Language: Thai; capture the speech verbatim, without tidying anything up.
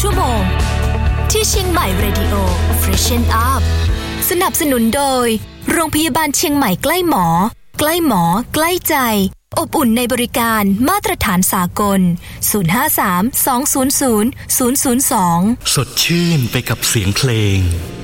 ชั่วโมงที่เชียงใหม่ Radio Freshen Up สนับสนุนโดยโรงพยาบาลเชียงใหม่ใกล้หมอใกล้หมอใกล้ใจอบอุ่นในบริการมาตรฐานสากลศูนย์ ห้า สาม สอง ศูนย์ ศูนย์ ศูนย์ ศูนย์ สองสดชื่นไปกับเสียงเพลง